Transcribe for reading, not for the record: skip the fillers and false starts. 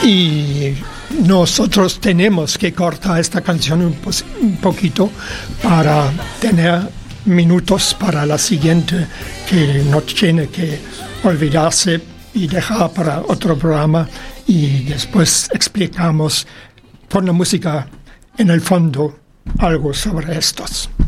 y nosotros tenemos que cortar esta canción un poquito para tener minutos para la siguiente, que no tiene que olvidarse y dejar para otro programa, y después explicamos con la música en el fondo algo sobre estos.